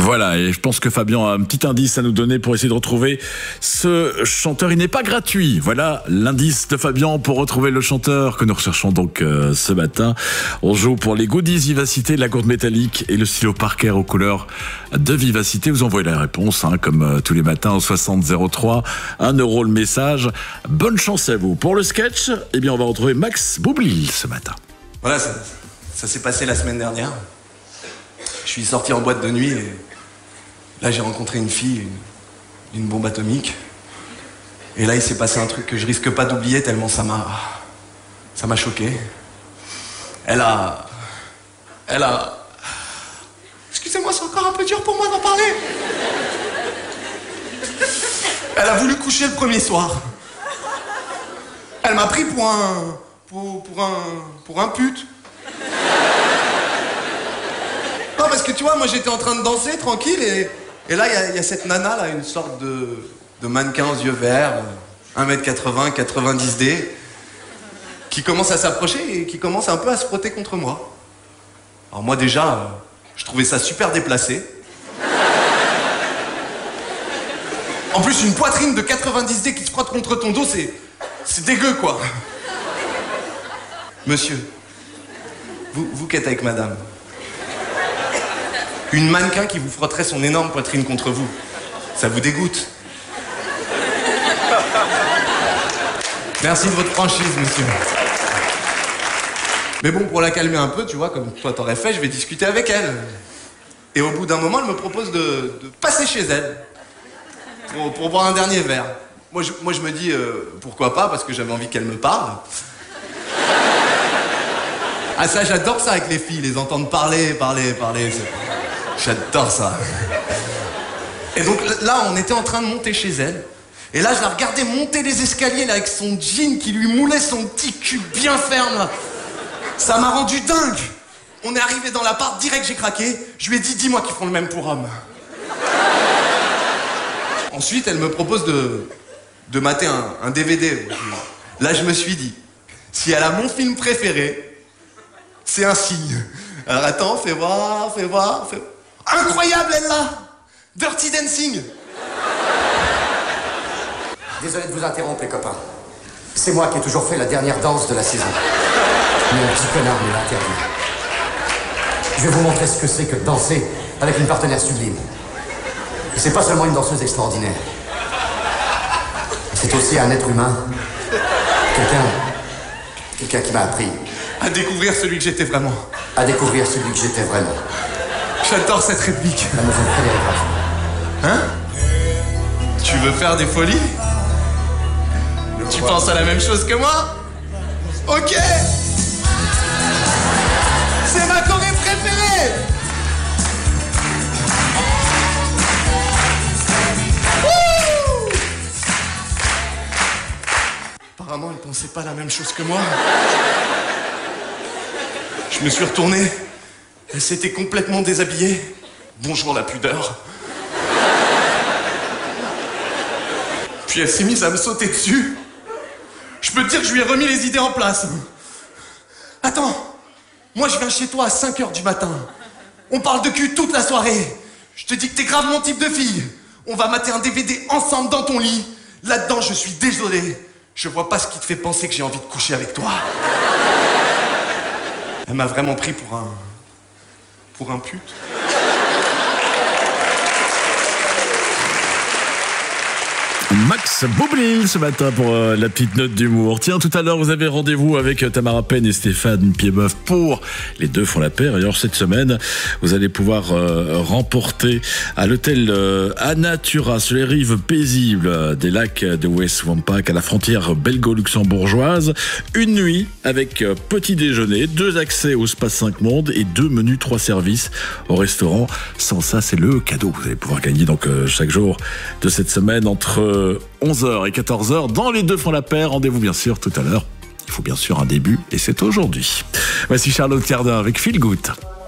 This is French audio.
Voilà, et je pense que Fabien a un petit indice à nous donner pour essayer de retrouver ce chanteur. Il n'est pas gratuit. Voilà l'indice de Fabien pour retrouver le chanteur que nous recherchons donc ce matin. On joue pour les goodies Vivacité, la gourde métallique et le stylo Parker aux couleurs de Vivacité. Vous envoyez la réponse, comme tous les matins au 60 03, 1 € le message. Bonne chance à vous. Pour le sketch, eh bien on va retrouver Max Boublil ce matin. Voilà, ça s'est passé la semaine dernière. Je suis sorti en boîte de nuit et là j'ai rencontré une fille, une bombe atomique. Et là il s'est passé un truc que je risque pas d'oublier tellement ça m'a choqué. Elle a... Excusez-moi, c'est encore un peu dur pour moi d'en parler. Elle a voulu coucher le premier soir. Elle m'a pris pour un pute. Non, parce que tu vois, moi j'étais en train de danser tranquille et là il y a cette nana là, une sorte de mannequin aux yeux verts, 1m80, 90D, qui commence à s'approcher et qui commence un peu à se frotter contre moi. Alors moi déjà, je trouvais ça super déplacé. En plus, une poitrine de 90D qui se frotte contre ton dos, c'est dégueu quoi. Monsieur, vous qui êtes avec madame, une mannequin qui vous frotterait son énorme poitrine contre vous, ça vous dégoûte? Merci de votre franchise, monsieur. Mais bon, pour la calmer un peu, tu vois, comme toi t'aurais fait, je vais discuter avec elle. Et au bout d'un moment, elle me propose de passer chez elle pour boire un dernier verre. Moi, je me dis, pourquoi pas, parce que j'avais envie qu'elle me parle. Ah ça, j'adore ça avec les filles, les entendre parler. J'adore ça. Et donc là, on était en train de monter chez elle. Et là, je la regardais monter les escaliers là, avec son jean qui lui moulait son petit cul bien ferme. Là. Ça m'a rendu dingue. On est arrivé dans l'appart, direct j'ai craqué. Je lui ai dit, dis-moi qu'ils font le même pour hommes. Ensuite, elle me propose de mater un DVD. Là, je me suis dit, si elle a mon film préféré, c'est un signe. Alors attends, fais voir. Incroyable, elle là! Dirty Dancing! Désolé de vous interrompre, les copains. C'est moi qui ai toujours fait la dernière danse de la saison. Mais un petit connard me l'a interdit. Je vais vous montrer ce que c'est que de danser avec une partenaire sublime. Et c'est pas seulement une danseuse extraordinaire. C'est aussi un être humain. Quelqu'un qui m'a appris. À découvrir celui que j'étais vraiment. À découvrir celui que j'étais vraiment. J'adore cette réplique. Mademoiselle Frédéric Raffin. Hein? Tu veux faire des folies? Tu penses à la même chose que moi? Ok! C'est ma choré préférée! Wouh! Apparemment, elle pensait pas la même chose que moi. Je me suis retourné. Elle s'était complètement déshabillée. Bonjour la pudeur. Puis elle s'est mise à me sauter dessus. Je peux te dire que je lui ai remis les idées en place. Attends, moi je viens chez toi à 5h du matin. On parle de cul toute la soirée. Je te dis que t'es grave mon type de fille. On va mater un DVD ensemble dans ton lit. Là-dedans, je suis désolé. Je vois pas ce qui te fait penser que j'ai envie de coucher avec toi. Elle m'a vraiment pris pour un pute. Max Boublil ce matin pour la petite note d'humour. Tiens, tout à l'heure, vous avez rendez-vous avec Tamara Penn et Stéphane Piedboeuf pour Les Deux font la paire. Et alors, cette semaine, vous allez pouvoir remporter à l'hôtel Anatura, sur les rives paisibles des lacs de West Wampak, à la frontière belgo-luxembourgeoise, une nuit avec petit déjeuner, 2 accès au Spa 5 Mondes et 2 menus 3 services au restaurant. Sans ça, c'est le cadeau. Vous allez pouvoir gagner donc chaque jour de cette semaine entre 11h et 14h dans Les Deux font la paire. Rendez-vous bien sûr tout à l'heure. Il faut bien sûr un début et c'est aujourd'hui. Voici Charlotte Cardin avec Feel Good.